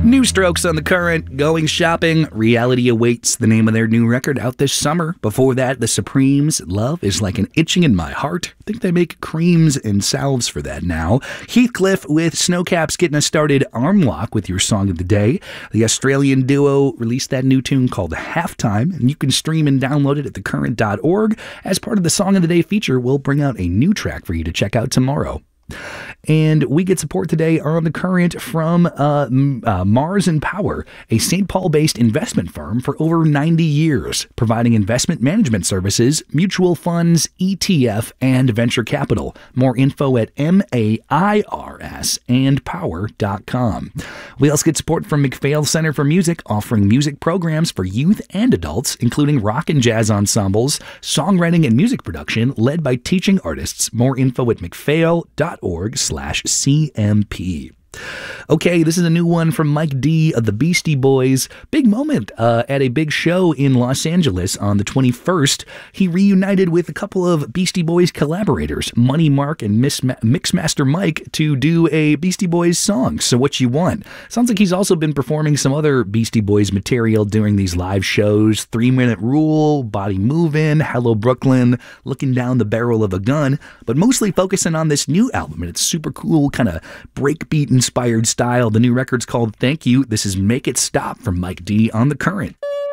New Strokes on the Current, Going Shopping, Reality Awaits, the name of their new record out this summer. Before that, The Supremes, Love is Like an Itching in My Heart. I think they make creams and salves for that now. Heathcliff with Snowcaps getting us started. Armlock with your song of the day. The Australian duo released that new tune called Halftime, and you can stream and download it at thecurrent.org. As part of the Song of the Day feature, we'll bring out a new track for you to check out tomorrow. And we get support today on The Current from Mars and Power, a St. Paul-based investment firm for over 90 years, providing investment management services, mutual funds, ETF, and venture capital. More info at MAIRSandpower.com. We also get support from MacPhail Center for Music, offering music programs for youth and adults, including rock and jazz ensembles, songwriting and music production, led by teaching artists. More info at macphail.org/CMP. Okay, this is a new one from Mike D of the Beastie Boys. Big moment at a big show in Los Angeles on the 21st. He reunited with a couple of Beastie Boys collaborators, Money Mark and Mixmaster Mike, to do a Beastie Boys song, So What You Want. Sounds like he's also been performing some other Beastie Boys material during these live shows. 3 Minute Rule, Body Movin', Hello Brooklyn, Looking Down the Barrel of a Gun, but mostly focusing on this new album, and it's super cool, kind of breakbeat inspired style. The new record's called Thank You. This is Make It Stop from Mike D on The Current.